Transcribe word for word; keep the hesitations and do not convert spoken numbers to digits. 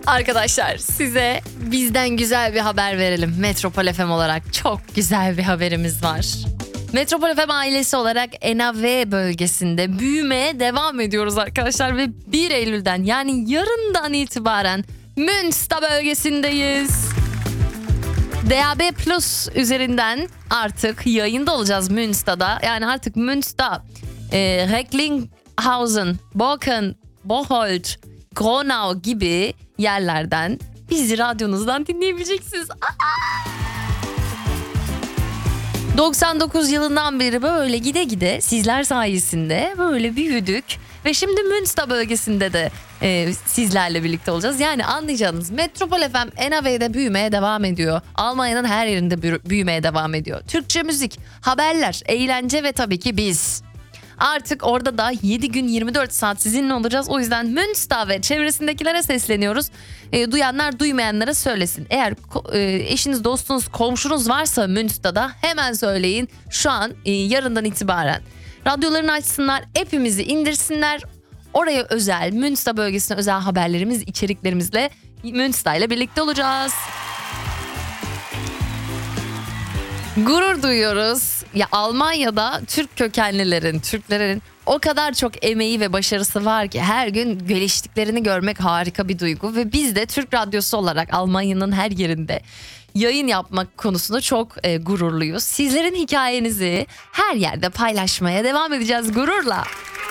Arkadaşlar size bizden güzel bir haber verelim. Metropol F M olarak çok güzel bir haberimiz var. Metropol F M ailesi olarak E N A V bölgesinde büyümeye devam ediyoruz arkadaşlar. Ve bir Eylül'den yani yarından itibaren Münster bölgesindeyiz. D A B Plus üzerinden artık yayında olacağız Münster'da. Yani artık Münster, e, Recklinghausen, Boken, Bocholt, Gronau gibi yerlerden bizi radyonuzdan dinleyebileceksiniz. Aa! doksan dokuz yılından beri böyle gide gide sizler sayesinde böyle büyüdük. Ve şimdi Münster bölgesinde de e, sizlerle birlikte olacağız. Yani anlayacağınız Metropol F M E N A V'de büyümeye devam ediyor. Almanya'nın her yerinde büyümeye devam ediyor. Türkçe müzik, haberler, eğlence ve tabii ki biz. Artık orada da yedi gün yirmi dört saat sizinle olacağız. O yüzden Münster ve çevresindekilere sesleniyoruz. E, duyanlar duymayanlara söylesin. Eğer e, eşiniz, dostunuz, komşunuz varsa Münster'da hemen söyleyin. Şu an e, yarından itibaren radyolarını açsınlar, app'imizi indirsinler. Oraya özel, Münster bölgesine özel haberlerimiz, içeriklerimizle Münster ile birlikte olacağız. Gurur duyuyoruz. Ya Almanya'da Türk kökenlilerin, Türklerin o kadar çok emeği ve başarısı var ki her gün geliştiklerini görmek harika bir duygu. Ve biz de Türk Radyosu olarak Almanya'nın her yerinde yayın yapmak konusunda çok e, gururluyuz. Sizlerin hikayenizi her yerde paylaşmaya devam edeceğiz gururla.